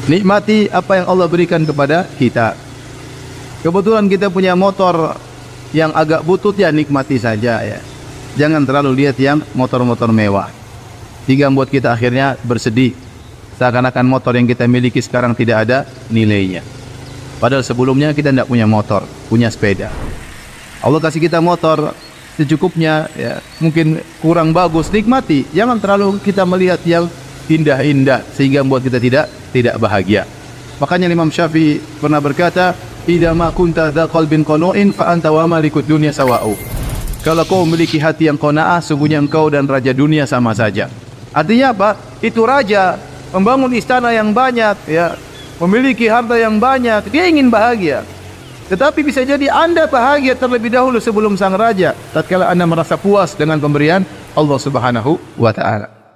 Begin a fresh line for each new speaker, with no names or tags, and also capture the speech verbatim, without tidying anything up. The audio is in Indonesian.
Nikmati apa yang Allah berikan kepada kita. Kebetulan kita punya motor yang agak butut, ya nikmati saja ya. Jangan terlalu lihat yang motor-motor mewah, hingga membuat kita akhirnya bersedih, seakan-akan motor yang kita miliki sekarang tidak ada nilainya. Padahal sebelumnya kita tidak punya motor, punya sepeda. Allah kasih kita motor secukupnya, ya, mungkin kurang bagus, nikmati. Jangan terlalu kita melihat yang indah-indah sehingga membuat kita tidak tidak bahagia. Makanya Imam Syafi'i pernah berkata, "Idza ma kunta dza qalbin qanu'in fa anta wa malikud dunya sawa'u." Kalau kau memiliki hati yang qanaah, sungguhnya engkau dan raja dunia sama saja. Artinya apa? Itu raja membangun istana yang banyak, ya, memiliki harta yang banyak, dia ingin bahagia. Tetapi bisa jadi Anda bahagia terlebih dahulu sebelum sang raja, tatkala Anda merasa puas dengan pemberian Allah Subhanahu wa taala.